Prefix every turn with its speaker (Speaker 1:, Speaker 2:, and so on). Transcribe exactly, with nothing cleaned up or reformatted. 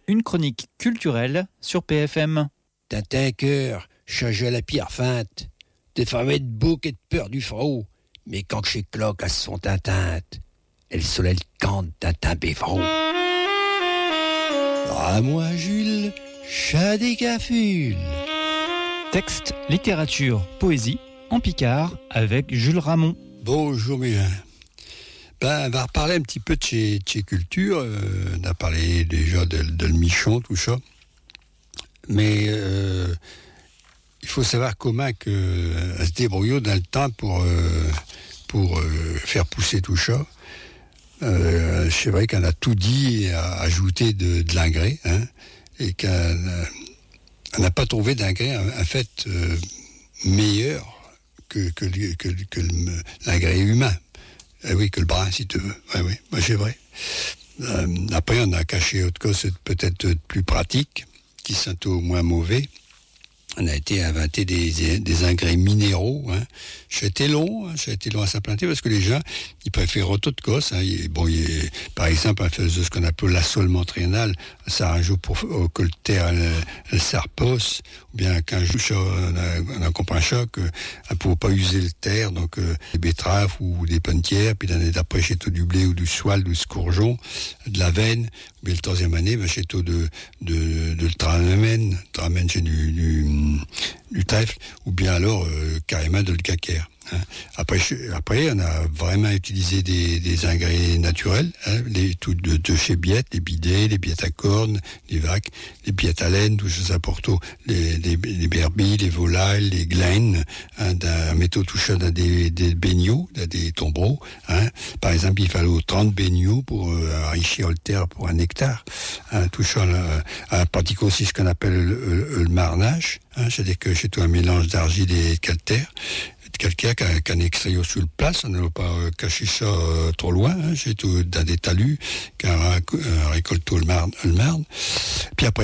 Speaker 1: une chronique culturelle sur P F M.
Speaker 2: Tintin cœur, change la pierre feinte, t'es famé de bouc et de peur du front, mais quand chez cloque à son tintinte, elle soleil le camp de Tintin Bévron. Ah moi Jules, chat des cafules.
Speaker 1: Texte, littérature, poésie, en Picard, avec Jules Ramon.
Speaker 3: Bonjour mes gens. Ben, on va reparler un petit peu de chez, de chez Culture. Euh, on a parlé déjà de, de le Michon, tout ça. Mais euh, il faut savoir comment que, euh, se débrouiller dans le temps pour, euh, pour euh, faire pousser tout ça. Euh, c'est vrai qu'on a tout dit et a ajouté de, de l'engrais, hein, et qu'on n'a pas trouvé d'engrais en, en fait euh, meilleur que, que, que, que le, l'engrais humain. Eh oui, que le brin, si tu veux. Oui, oui, ben, c'est vrai. Euh, après, on a caché autre chose, peut-être plus pratique, qui sont au moins mauvais. On a été inventé des, des engrais minéraux. Hein. Ça a été long, hein, ça a été long à s'implanter parce que les gens, ils préfèrent autre chose. Hein. Il, bon, il, par exemple, on fait ce qu'on appelle l'assolement triennal. Ça rajoute pour que le terre, le, le sarpos, ou bien qu'un jour, on a, on a compris ça, qu'on ne pouvait pas user le terre, donc euh, des betteraves ou des pentières, puis l'année d'après, chez tout du blé ou du soile, du scourgeon, de la veine. Mais le troisième année, ben, chez tout de, de, de le tramen, tramen, c'est du, du, du trèfle, ou bien alors euh, carrément de le calcaire. Hein. Après, après, on a vraiment utilisé des, des engrais naturels, hein, les, tout de, de chez Biette, les bidets, les billettes à cornes, les vaques, les billettes à laine, tout ça, pour tout, les, les, les berbilles, les volailles, les glaines, hein, d'un métaux touchant dans des, des baignots, dans des tombereaux. Hein. Par exemple, il fallait trente baignots pour euh, enrichir le terre pour un hectare. Hein, touchant la, à pratique aussi ce qu'on appelle le, le, le marnage, hein, c'est-à-dire que c'est tout un mélange d'argile et de calcaire. Quelqu'un qui a, qui a un extrait sous le place, on ne va pas euh, cacher ça euh, trop loin, hein, c'est tout dans des talus, qui a, a récolté le marne, le marne. Puis après,